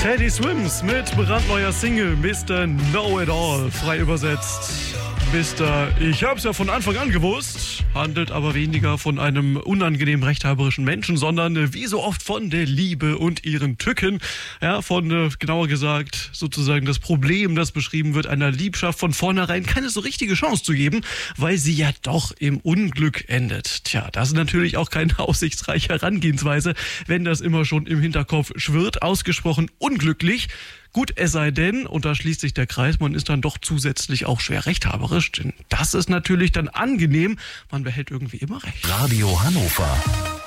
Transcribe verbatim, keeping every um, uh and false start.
Teddy Swims mit brandneuer Single Mister Know-It-All, frei übersetzt. Mister Ich hab's ja von Anfang an gewusst, handelt aber weniger von einem unangenehm rechthaberischen Menschen, sondern äh, wie so oft von der Liebe und ihren Tücken. Ja, von, äh, genauer gesagt, sozusagen das Problem, das beschrieben wird, einer Liebschaft von vornherein keine so richtige Chance zu geben, weil sie ja doch im Unglück endet. Tja, das ist natürlich auch keine aussichtsreiche Herangehensweise, wenn das immer schon im Hinterkopf schwirrt, ausgesprochen unglücklich. Gut, es sei denn, und da schließt sich der Kreis, man ist dann doch zusätzlich auch schwer rechthaberisch, denn das ist natürlich dann angenehm, man behält irgendwie immer recht. Radio Hannover.